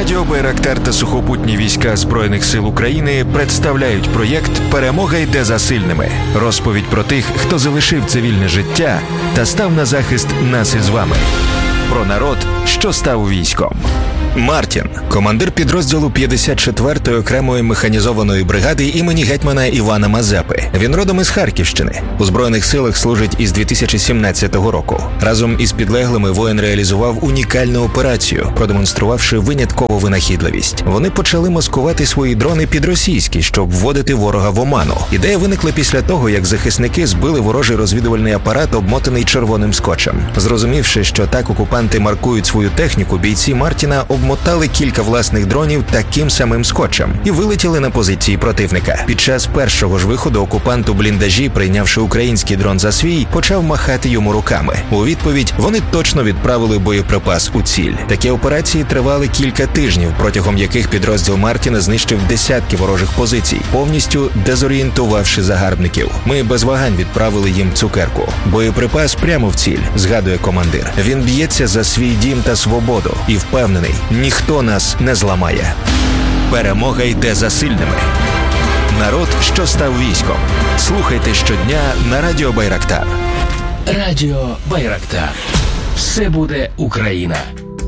Радіо Байрактар та сухопутні війська Збройних сил України представляють проєкт «Перемога йде за сильними». Розповідь про тих, хто залишив цивільне життя та став на захист нас із вами. Про народ, що став військом. Мартін – командир підрозділу 54-ї окремої механізованої бригади імені гетьмана Івана Мазепи. Він родом із Харківщини. У Збройних силах служить із 2017 року. Разом із підлеглими воїн реалізував унікальну операцію, продемонструвавши виняткову винахідливість. Вони почали маскувати свої дрони під російські, щоб вводити ворога в оману. Ідея виникла після того, як захисники збили ворожий розвідувальний апарат, обмотаний червоним скотчем. Зрозумівши, що так окупанти маркують свою техніку, бійці Мартіна обмотали кілька власних дронів таким самим скотчем і вилетіли на позиції противника. Під час першого ж виходу окупант у бліндажі, прийнявши український дрон за свій, почав махати йому руками. У відповідь вони точно відправили боєприпас у ціль. Такі операції тривали кілька тижнів, протягом яких підрозділ Мартіна знищив десятки ворожих позицій, повністю дезорієнтувавши загарбників. Ми без вагань відправили їм цукерку. Боєприпас прямо в ціль, згадує командир. Він б'ється за свій дім та свободу і впевнений, ніхто нас не зламає. Перемога йде за сильними. Народ, що став військом. Слухайте щодня на Радіо Байрактар. Радіо Байрактар. Все буде Україна.